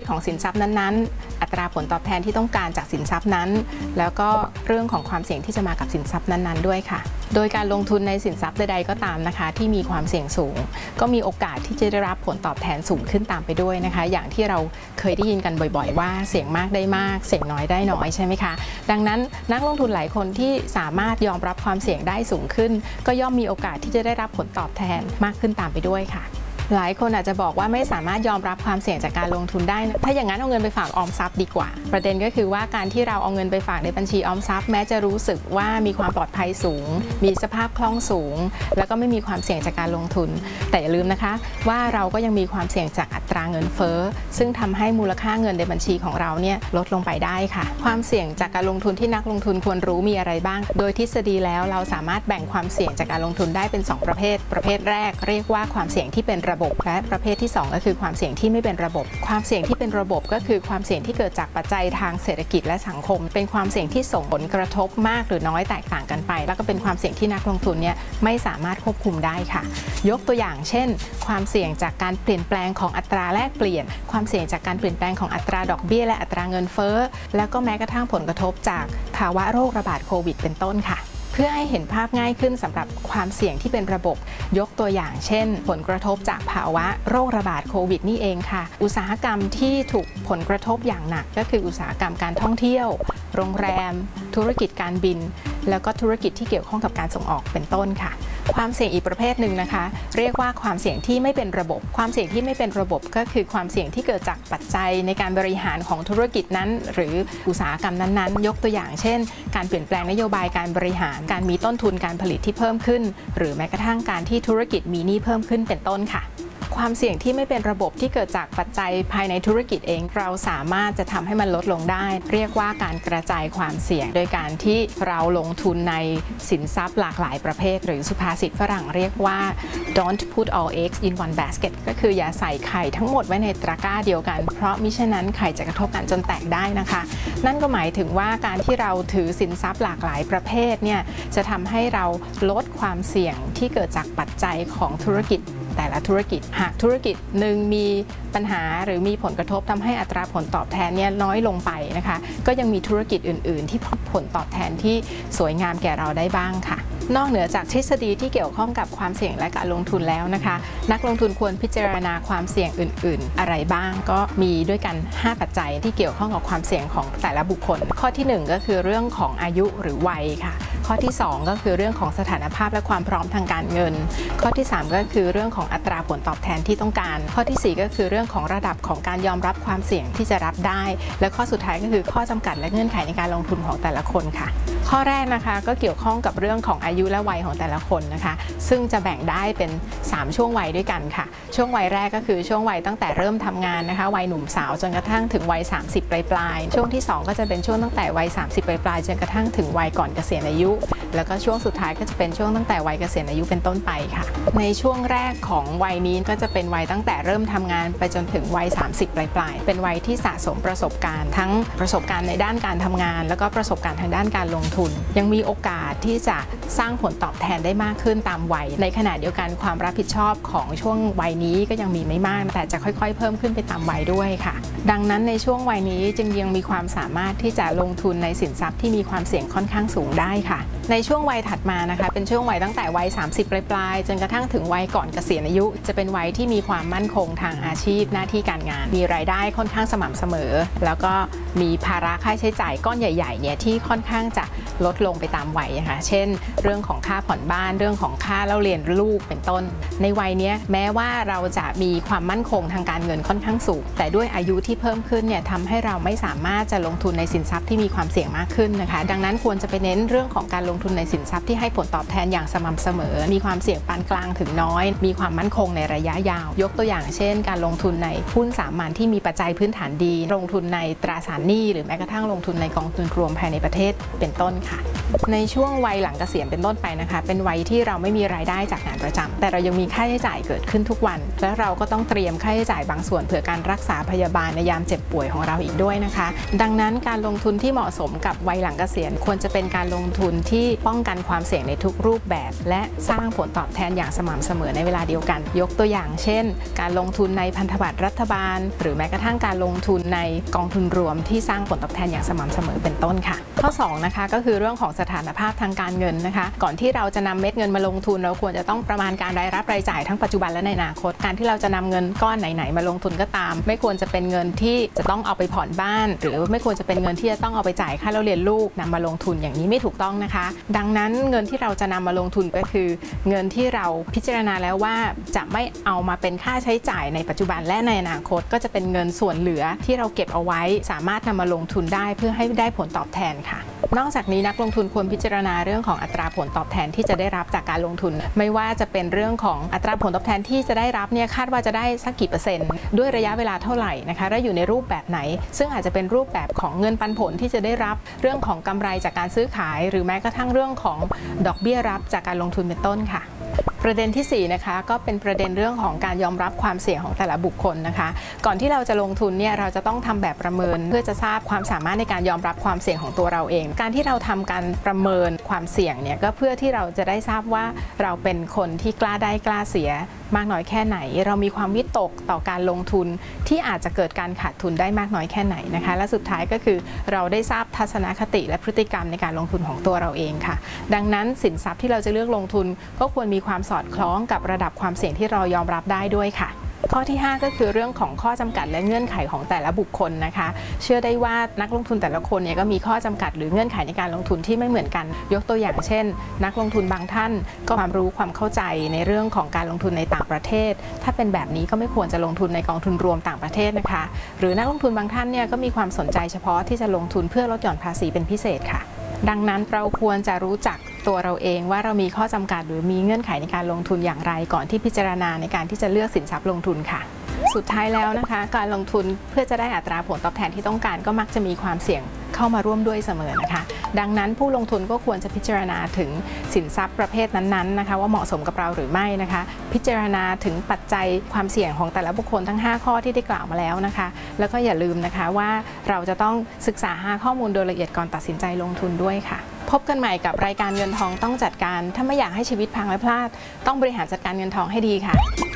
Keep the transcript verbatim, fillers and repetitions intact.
ของสินทรัพย์นั้นๆอัตราผลตอบแทนที่ต้องการจากสินทรัพย์นั้นแล้วก็เรื่องของความเสี่ยงที่จะมากับสินทรัพย์นั้นๆด้วยค่ะโดยการลงทุนในสินทรัพย์ใดๆก็ตามนะคะที่มีความเสี่ยงสูงก็มีโอกาสที่จะได้รับผลตอบแทนสูงขึ้นตามไปด้วยนะคะอย่างที่เราเคยได้ยินกันบ่อยๆว่าเสี่ยงมากได้มากเสี่ยงน้อยได้น้อยใช่ไหมคะดังนั้นนักลงทุนหลายคนที่สามารถยอมรับความเสี่ยงได้สูงขึ้นก็ย่อมมีโอกาสที่จะได้รับผลตอบแทนมากขึ้นตามไปด้วยค่ะหลายคนอาจจะบอกว่าไม่สามารถยอมรับความเสี่ยงจากการลงทุนได้ถ้าอย่างนั้นเอาเงินไปฝากออมทรัพย์ดีกว่าประเด็นก็คือว่าการที่เราเอาเงินไปฝากในบัญชีออมทรัพย์แม้จะรู้สึกว่ามีความปลอดภัยสูงมีสภาพคล่องสูงแล้วก็ไม่มีความเสี่ยงจากการลงทุนแต่อย่าลืมนะคะว่าเราก็ยังมีความเสี่ยงจากอัตราเงินเฟ้อซึ่งทำให้มูลค่าเงินในบัญชีของเราเนี่ยลดลงไปได้ค่ะความเสี่ยงจากการลงทุนที่นักลงทุนควรรู้มีอะไรบ้างโดยทฤษฎีแล้วเราสามารถแบ่งความเสี่ยงจากการลงทุนได้เป็นสองประเภทประเภทแรกเรียกว่าความเสี่ยงที่เป็นระบบและประเภทที่สองก็คือความเสี่ยงที่ไม่เป็นระบบความเสี่ยงที่เป็นระบบก็คือความเสี่ยงที่เกิดจากปัจจัยทางเศรษฐกิจและสังคมเป็นความเสี่ยงที่ส่งผลกระทบมากหรือน้อยแตกต่างกันไปแล้วก็เป็นความเสี่ยงที่นักลงทุนเนี่ยไม่สามารถควบคุมได้ค่ะยกตัวอย่างเช่นความเสี่ยงจากการเปลี่ยนแปลงของอัตราแลกเปลี่ยนความเสี่ยงจากการเปลี่ยนแปลงของอัตราดอกเบี้ยและอัตราเงินเฟ้อแล้วก็แม้กระทั่งผลกระทบจากภาวะโรคระบาดโควิดเป็นต้นค่ะเพื่อให้เห็นภาพง่ายขึ้นสำหรับความเสี่ยงที่เป็นระบบยกตัวอย่างเช่นผลกระทบจากภาวะโรคระบาดโควิดนี่เองค่ะอุตสาหกรรมที่ถูกผลกระทบอย่างหนักก็คืออุตสาหกรรมการท่องเที่ยวโรงแรมธุรกิจการบินแล้วก็ธุรกิจที่เกี่ยวข้องกับการส่งออกเป็นต้นค่ะความเสี่ยงอีกประเภทหนึ่งนะคะเรียกว่าความเสี่ยงที่ไม่เป็นระบบความเสี่ยงที่ไม่เป็นระบบก็คือความเสี่ยงที่เกิดจากปัจจัยในการบริหารของธุรกิจนั้นหรืออุตสาหกรรมนั้นๆยกตัวอย่างเช่นการเปลี่ยนแปลงนโยบายการบริหารการมีต้นทุนการผลิตที่เพิ่มขึ้นหรือแม้กระทั่งการที่ธุรกิจมีหนี้เพิ่มขึ้นเป็นต้นค่ะความเสี่ยงที่ไม่เป็นระบบที่เกิดจากปัจจัยภายในธุรกิจเองเราสามารถจะทำให้มันลดลงได้เรียกว่าการกระจายความเสี่ยงโดยการที่เราลงทุนในสินทรัพย์หลากหลายประเภทหรือสุภาษิตฝรั่งเรียกว่า don't put all eggs in one basket ก็คืออย่าใส่ไข่ทั้งหมดไว้ในตะกร้าเดียวกันเพราะมิฉะนั้นไข่จะกระทบกันจนแตกได้นะคะนั่นก็หมายถึงว่าการที่เราถือสินทรัพย์หลากหลายประเภทเนี่ยจะทำให้เราลดความเสี่ยงที่เกิดจากปัจจัยของธุรกิจแต่ละธุรกิจหากธุรกิจหนึ่งมีปัญหาหรือมีผลกระทบทำให้อัตราผลตอบแทนเนี่ยน้อยลงไปนะคะก็ยังมีธุรกิจอื่นๆที่ผลตอบแทนที่สวยงามแก่เราได้บ้างค่ะนอกเหนือจากทฤษฎีที่เกี่ยวข้องกับความเสี่ยงและการลงทุนแล้วนะคะนักลงทุนควรพิจารณาความเสี่ยงอื่นๆอะไรบ้างก็มีด้วยกันห้าปัจจัยที่เกี่ยวข้องกับความเสี่ยงของแต่ละบุคคลข้อที่หนึ่งก็คือเรื่องของอายุหรือวัยค่ะข้อที่สองก็คือเรื่องของสถานภาพและความพร้อมทางการเงินข้อที่สามก็คือเรื่องของอัตราผลตอบแทนที่ต้องการข้อที่สี่ก็คือเรื่องของระดับของการยอมรับความเสี่ยงที่จะรับได้และข้อสุดท้ายก็คือข้อจำกัดและเงื่อนไขในการลงทุนของแต่ละคนค่ะข้อแรกนะคะก็เกี่ยวข้องกับเรื่องของอายุและวัยของแต่ละคนนะคะซึ่งจะแบ่งได้เป็นสามช่วงวัยด้วยกันค่ะช่วงวัยแรกก็คือช่วงวัยตั้งแต่เริ่มทำงานนะคะวัยหนุ่มสาวจนกระทั่งถึงวัยสามสิบปลายๆช่วงที่สองก็จะเป็นช่วงตั้งแต่วัยสามสิบปลายๆจนกระทั่งถึงวัยก่อนเกษียณอายุแล้วก็ช่วงสุดท้ายก็จะเป็นช่วงตั้งแต่วัยเกษียณอายุเป็นต้นไปค่ะในช่วงแรกของวัยนี้ก็จะเป็นวัยตั้งแต่เริ่มทำงานไปจนถึงวัยสามสิบปลายๆเป็นวัยที่สะสมประสบการณ์ทั้งประสบการณ์ในด้านการทำงานแล้วก็ประสบการณ์ทางด้านการลงทุนยังมีโอกาสที่จะสร้างผลตอบแทนได้มากขึ้นตามวัยในขณะเดียวกันความรับผิดชอบของช่วงวัยนี้ก็ยังมีไม่มากแต่จะค่อยๆเพิ่มขึ้นไปตามวัยด้วยค่ะดังนั้นในช่วงวัยนี้จึงยังมีความสามารถที่จะลงทุนในสินทรัพย์ที่มีความเสี่ยงค่อนข้างสูงได้ค่ะในช่วงวัยถัดมานะคะเป็นช่วงวัยตั้งแต่วัยสามสิบปลายๆจนกระทั่งถึงวัยก่อนเกษียณอายุจะเป็นวัยที่มีความมั่นคงทางอาชีพหน้าที่การงานมีรายได้ค่อนข้างสม่ำเสมอแล้วก็มีภาระค่าใช้จ่ายก้อนใหญ่ๆเนี่ยที่ค่อนข้างจะลดลงไปตามวัยนะคะเช่นเรื่องของค่าผ่อนบ้านเรื่องของค่าเล่าเรียนลูกเป็นต้นในวัยนี้แม้ว่าเราจะมีความมั่นคงทางการเงินค่อนข้างสูงแต่ด้วยอายุที่เพิ่มขึ้นเนี่ยทำให้เราไม่สามารถจะลงทุนในสินทรัพย์ที่มีความเสี่ยงมากขึ้นนะคะดังนั้นควรจะไปเน้นเรื่องของการลงทุนในสินทรัพย์ที่ให้ผลตอบแทนอย่างสม่ำเสมอมีความเสี่ยงปานกลางถึงน้อยมีความมั่นคงในระยะยาวยกตัวอย่างเช่นการลงทุนในหุ้นสามัญที่มีปัจจัยพื้นฐานดีลงทุนในตราสารหนี้หรือแม้กระทั่งลงทุนในกองทุนรวมภายในประเทศเป็นต้นค่ะในช่วงวัยหลังเกษียณเป็นต้นไปนะคะเป็นวัยที่เราไม่มีรายได้จากงานประจำแต่เรายังมีค่าใช้จ่ายเกิดขึ้นทุกวันและเราก็ต้องเตรียมค่าใช้จ่ายบางส่วนเผื่อการรักษาพยาบาลในยามเจ็บป่วยของเราอีกด้วยนะคะดังนั้นการลงทุนที่เหมาะสมกับวัยหลังเกษียณควรจะเป็นการลงทุนที่ที่ป้องกันความเสี่ยงในทุกรูปแบบและสร้างผลตอบแทนอย่างสม่ำเสมอในเวลาเดียวกันยกตัวอย่างเช่นการลงทุนในพันธบัตรรัฐบาลหรือแม้กระทั่งการลงทุนในกองทุนรวมที่สร้างผลตอบแทนอย่างสม่ำเสมอเป็นต้นค่ะข้อสองนะคะก็คือเรื่องของสถานภาพทางการเงินนะคะก่อนที่เราจะนำเม็ดเงินมาลงทุนเราควรจะต้องประมาณการรายรับรายจ่ายทั้งปัจจุบันและในอนาคตการที่เราจะนำเงินก้อนไหนๆมาลงทุนก็ตามไม่ควรจะเป็นเงินที่จะต้องเอาไปผ่อนบ้านหรือไม่ควรจะเป็นเงินที่จะต้องเอาไปจ่ายค่าเรียนลูกนำมาลงทุนอย่างนี้ไม่ถูกต้องนะคะดังนั้นเงินที่เราจะนำมาลงทุนก็คือเงินที่เราพิจารณาแล้วว่าจะไม่เอามาเป็นค่าใช้จ่ายในปัจจุบันและในอนาคตก็จะเป็นเงินส่วนเหลือที่เราเก็บเอาไว้สามารถนำมาลงทุนได้เพื่อให้ได้ผลตอบแทนค่ะนอกจากนี้นักลงทุนควรพิจารณาเรื่องของอัตราผลตอบแทนที่จะได้รับจากการลงทุนไม่ว่าจะเป็นเรื่องของอัตราผลตอบแทนที่จะได้รับเนี่ยคาดว่าจะได้สักกี่เปอร์เซ็นต์ด้วยระยะเวลาเท่าไหร่นะคะและอยู่ในรูปแบบไหนซึ่งอาจจะเป็นรูปแบบของเงินปันผลที่จะได้รับเรื่องของกำไรจากการซื้อขายหรือแม้กระทั่งเรื่องของดอกเบี้ยรับจากการลงทุนเป็นต้นค่ะประเด็นที่สี่นะคะก็เป็นประเด็นเรื่องของการยอมรับความเสี่ยงของแต่ละบุคคลนะคะก่อนที่เราจะลงทุนเนี่ยเราจะต้องทำแบบประเมินเพื่อจะทราบความสามารถในการยอมรับความเสี่ยงของตัวเราเองการที่เราทำการประเมินความเสี่ยงเนี่ยก็เพื่อที่เราจะได้ทราบว่าเราเป็นคนที่กล้าได้กล้าเสียมากน้อยแค่ไหนเรามีความวิตกต่อการลงทุนที่อาจจะเกิดการขาดทุนได้มากน้อยแค่ไหนนะคะและสุดท้ายก็คือเราได้ทราบทัศนคติและพฤติกรรมในการลงทุนของตัวเราเองค่ะดังนั้นสินทรัพย์ที่เราจะเลือกลงทุนก็ควรมีความสอดคล้องกับระดับความเสี่ยงที่เรายอมรับได้ด้วยค่ะข้อที่ห้าก็คือเรื่องของข้อจำกัดและเงื่อนไขของแต่ละบุคคลนะคะเชื่อได้ว่านักลงทุนแต่ละคนเนี่ยก็มีข้อจำกัดหรือเงื่อนไขในการลงทุนที่ไม่เหมือนกันยกตัวอย่างเช่นนักลงทุนบางท่านก็ความรู้ความเข้าใจในเรื่องของการลงทุนในต่างประเทศถ้าเป็นแบบนี้ก็ไม่ควรจะลงทุนในกองทุนรวมต่างประเทศนะคะหรือนักลงทุนบางท่านเนี่ยก็มีความสนใจเฉพาะที่จะลงทุนเพื่อลดหย่อนภาษีเป็นพิเศษค่ะดังนั้นเราควรจะรู้จักตัวเราเองว่าเรามีข้อจำกัดหรือมีเงื่อนไขในการลงทุนอย่างไรก่อนที่พิจารณาในการที่จะเลือกสินทรัพย์ลงทุนค่ะสุดท้ายแล้วนะคะการลงทุนเพื่อจะได้อัตราผลตอบแทนที่ต้องการก็มักจะมีความเสี่ยงเข้ามาร่วมด้วยเสมอนะคะดังนั้นผู้ลงทุนก็ควรจะพิจารณาถึงสินทรัพย์ประเภทนั้นๆนะคะว่าเหมาะสมกับเราหรือไม่นะคะพิจารณาถึงปัจจัยความเสี่ยงของแต่ละบุคคลทั้งห้าข้อที่ได้กล่าวมาแล้วนะคะแล้วก็อย่าลืมนะคะว่าเราจะต้องศึกษาหาข้อมูลโดยละเอียดก่อนตัดสินใจลงทุนด้วยค่ะพบกันใหม่กับรายการเงินทองต้องจัดการถ้าไม่อยากให้ชีวิตพังและพลาดต้องบริหารจัดการเงินทองให้ดีค่ะ